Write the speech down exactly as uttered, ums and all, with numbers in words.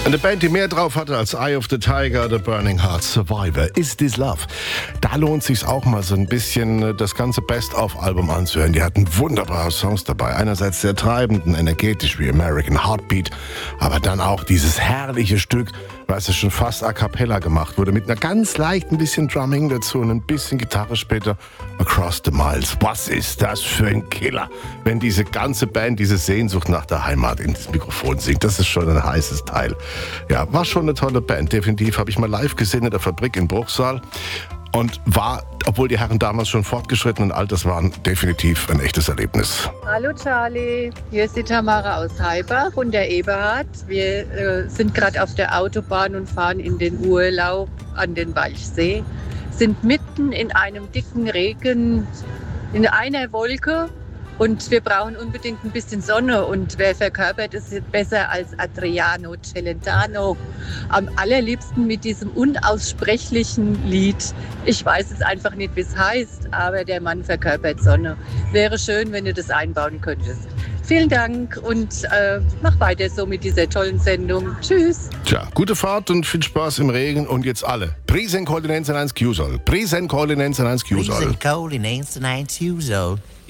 Eine Band, die mehr drauf hatte als Eye of the Tiger, The Burning Heart, Survivor, Is This Love. Da lohnt sich's auch mal so ein bisschen das ganze Best-of-Album anzuhören. Die hatten wunderbare Songs dabei. Einerseits sehr treibend und energetisch wie American Heartbeat, aber dann auch dieses herrliche Stück, was es schon fast a cappella gemacht wurde, mit einer ganz leichten bisschen Drumming dazu und ein bisschen Gitarre später, Across the Miles. Was ist das für ein Killer, wenn diese ganze Band diese Sehnsucht nach der Heimat in das Mikrofon singt. Das ist schon ein heißes Teil. Ja, war schon eine tolle Band. Definitiv habe ich mal live gesehen in der Fabrik in Bruchsal und war, obwohl die Herren damals schon fortgeschrittenen Alters waren, definitiv ein echtes Erlebnis. Hallo Charlie, hier ist die Tamara aus Heibach und der Eberhard. Wir äh, sind gerade auf der Autobahn und fahren in den Urlaub an den Walchsee. Sind mitten in einem dicken Regen, in einer Wolke. Und wir brauchen unbedingt ein bisschen Sonne. Und wer verkörpert es besser als Adriano Celentano? Am allerliebsten mit diesem unaussprechlichen Lied. Ich weiß es einfach nicht, wie es heißt, aber der Mann verkörpert Sonne. Wäre schön, wenn du das einbauen könntest. Vielen Dank und äh, mach weiter so mit dieser tollen Sendung. Tschüss. Tja, gute Fahrt und viel Spaß im Regen. Und jetzt alle. Prisen Kollinensen eins Q-Soll. Prisen Kollinensen eins Q-Soll. Prisen Kollinensen eins Q-Soll.